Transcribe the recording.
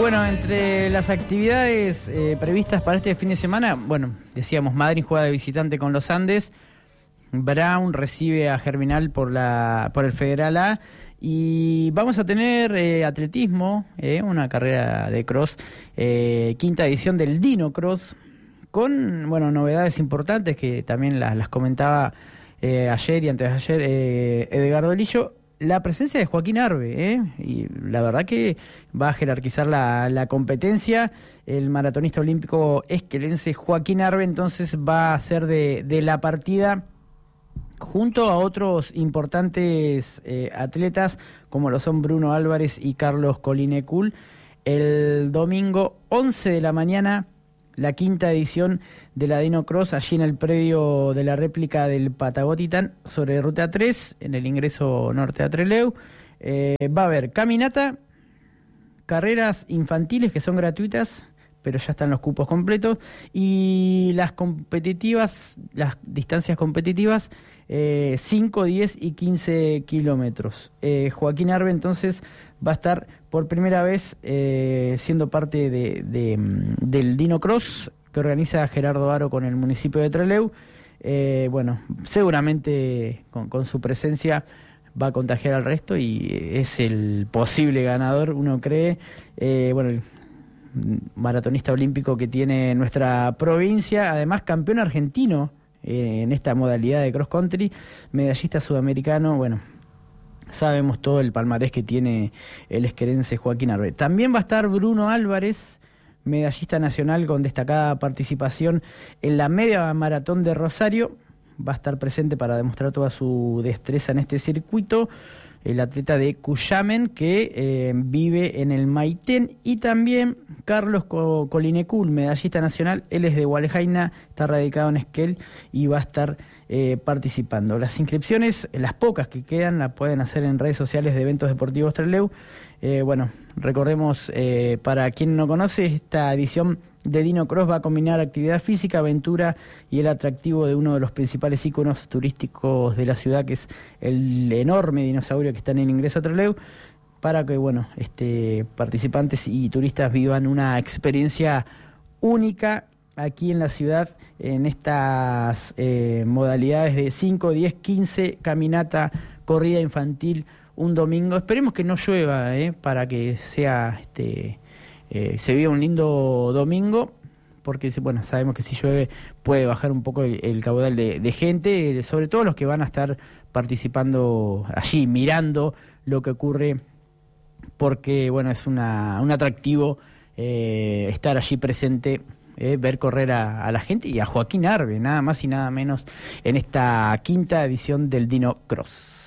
Bueno, entre las actividades previstas para este fin de semana, bueno, decíamos, Madrid juega de visitante con los Andes, Brown recibe a Germinal por el Federal A, y vamos a tener atletismo, una carrera de cross, quinta edición del Dino Cross, con, bueno, novedades importantes que también las comentaba ayer y antes de ayer Edgardo Lillo. La presencia de Joaquín Arbe, y la verdad que va a jerarquizar la competencia. El maratonista olímpico esquelense Joaquín Arbe entonces va a ser de la partida junto a otros importantes atletas como lo son Bruno Álvarez y Carlos Colinecul. El domingo 11 de la mañana, la quinta edición de la Dino Cross, allí en el predio de la réplica del Patagotitán, sobre Ruta 3, en el ingreso norte a Trelew. Va a haber caminata, carreras infantiles que son gratuitas, pero ya están los cupos completos, y las distancias competitivas, 5, 10 y 15 kilómetros. Joaquín Arbe entonces va a estar por primera vez siendo parte del Dino Cross que organiza Gerardo Aro con el municipio de Trelew. Bueno, seguramente con su presencia va a contagiar al resto y es el posible ganador, uno cree. Bueno, el maratonista olímpico que tiene nuestra provincia, además campeón argentino en esta modalidad de cross country, medallista sudamericano. Bueno, sabemos todo el palmarés que tiene el esquelense Joaquín Arbe. También va a estar Bruno Álvarez, medallista nacional con destacada participación en la media maratón de Rosario. Va a estar presente para demostrar toda su destreza en este circuito. El atleta de Cuyamen que vive en el Maitén, y también Carlos Colinecul, medallista nacional. Él es de Gualejaina, está radicado en Esquel y va a estar participando. Las inscripciones, las pocas que quedan, las pueden hacer en redes sociales de Eventos Deportivos Trelew. Bueno, recordemos, para quien no conoce, esta edición de Dino Cross va a combinar actividad física, aventura y el atractivo de uno de los principales íconos turísticos de la ciudad, que es el enorme dinosaurio que está en el ingreso a Trelew, para que, bueno, participantes y turistas vivan una experiencia única aquí en la ciudad en estas modalidades de 5, 10, 15, caminata, corrida infantil, un domingo. Esperemos que no llueva, para que sea se viva un lindo domingo, porque bueno, sabemos que si llueve puede bajar un poco el caudal de gente, sobre todo los que van a estar participando allí, mirando lo que ocurre, porque bueno, es un atractivo estar allí presente, ver correr a la gente y a Joaquín Arbe, nada más y nada menos, en esta quinta edición del Dino Cross.